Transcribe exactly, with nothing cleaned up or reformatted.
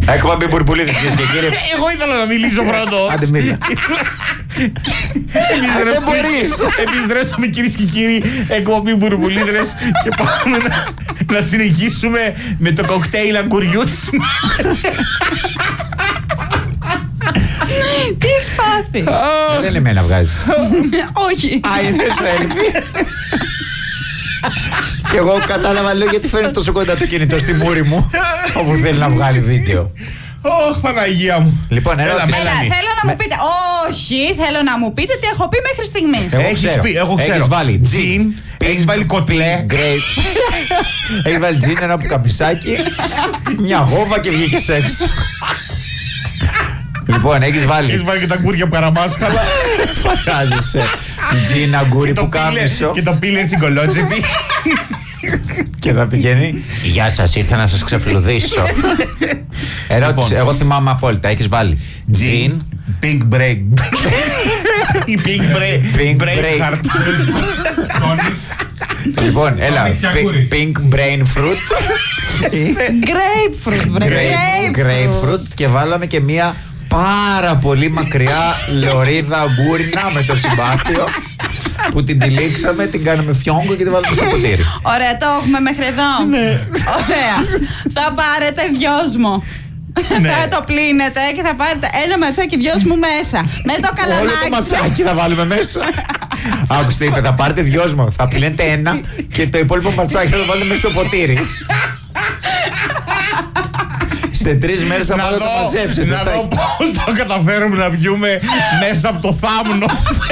Εκπομπή Μπουρμπουλίδες, κυρίες και κύριοι. Εγώ ήθελα να μιλήσω πρώτος. Άντε μίλα. Δεν μπορείς. Επιστρέψαμε, κυρίες και κύριοι, εκπομπή Μπουρμπουλίδες και πάμε να, να συνεχίσουμε με το κοκτέιλ αγκουριούτσι. Τι έχεις πάθει? Δεν είναι εμένα βγάζεις. Όχι. Α, είναι selfie. Και εγώ κατάλαβα, λέω, γιατί φαίνεται τόσο κοντά το κινητό στη μούρη μου όπου θέλει να βγάλει βίντεο. Ωχ, Παναγία μου. Λοιπόν, Έλα, ερώτηση. Έλα, Μέλανη. θέλω να μου πείτε. Όχι, θέλω να μου πείτε τι έχω πει μέχρι στιγμής. Εγώ Έχεις ξέρω. πει, εγώ ξέρω. Έχεις βάλει τζιν, έχεις βάλει κοτλέ. Grape. Έχεις βάλει τζιν, ένα πουκαμισάκι, μια γόβα και βγήκες έξω. Λοιπόν, έχεις βάλει. Έχεις βάλει και τα κούρια που καραμάσχαλα. Φαντάζεσαι. Τζιν, αγκούρι, Και το πίλερ- πουκάμισο. Και το πίλερ συγκολότζεπη. Και θα πηγαίνει. Γεια σας, ήρθα να σας ξεφλουδίσω. Ερώτηση, εγώ θυμάμαι απόλυτα. Έχεις βάλει τζιν, Pink break. Η pink break. Pink break heart. λοιπόν, έλα, Τόνι και αγκούρι. pink brain fruit. Grapefruit, βρε. Grape- Grapefruit και βάλαμε και μία πάρα πολύ μακριά λωρίδα αγκούρινα με το συμπάθειο που την τυλίξαμε, την κάναμε φιόγκο και την βάλαμε στο ποτήρι. Ωραία, το έχουμε μέχρι εδώ. Ωραία. Θα πάρετε δυόσμο. Θα το πλύνετε και θα πάρετε ένα ματσάκι δυόσμου μέσα. Με το Όλο το καλαμάκι σας. ματσάκι θα βάλουμε μέσα. Άκουστε, είπε, θα πάρετε δυόσμο, θα πλύνετε ένα και το υπόλοιπο ματσάκι θα το βάλετε μέσα στο ποτήρι. Σε τρεις μέρες θα Να πάτε να το δω, μαζέψετε. να Θα- δω πώς θα καταφέρουμε να βγούμε μέσα από το θάμνο.